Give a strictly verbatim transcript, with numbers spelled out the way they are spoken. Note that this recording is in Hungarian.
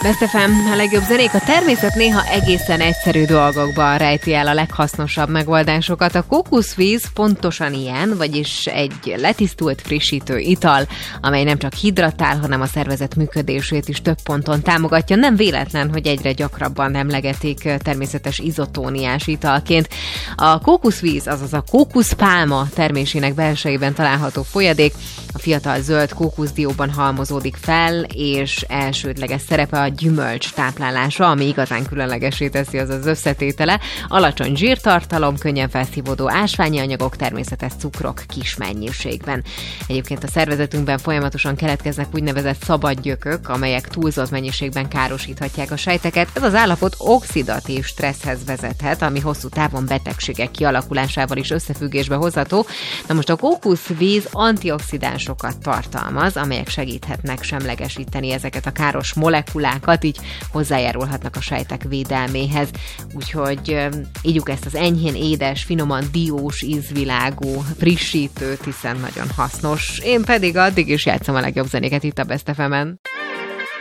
Best ef em, a legjobb zenék. A természet néha egészen egyszerű dolgokban rejti el a leghasznosabb megoldásokat. A kókuszvíz pontosan ilyen, vagyis egy letisztult frissítő ital, amely nem csak hidratál, hanem a szervezet működését is több ponton támogatja. Nem véletlen, hogy egyre gyakrabban emlegetik természetes izotóniás italként. A kókuszvíz, azaz a kókuszpálma termésének belsejében található folyadék a fiatal zöld kókuszdióban halmozódik fel, és elsődleges szerepe a gyümölcs táplálása, ami igazán különlegesé teszi az az összetétele. Alacsony zsírtartalom, könnyen felszívódó ásványi anyagok, természetes cukrok kis mennyiségben. Egyébként a szervezetünkben folyamatosan keletkeznek úgynevezett szabadgyökök, amelyek túlzott mennyiségben károsíthatják a sejteket. Ez az állapot oxidatív stresszhez vezethet, ami hosszú távon betegségek kialakulásával is összefüggésbe hozható. Na most a kókuszvíz antioxidánsokat tartalmaz, amelyek segíthetnek semlegesíteni ezeket a káros molekulákat, így hozzájárulhatnak a sejtek védelméhez. Úgyhogy ígyuk ezt az enyhén édes, finoman diós ízvilágú frissítőt, hiszen nagyon hasznos. Én pedig addig is játszom a legjobb zenéket itt a Best ef emen.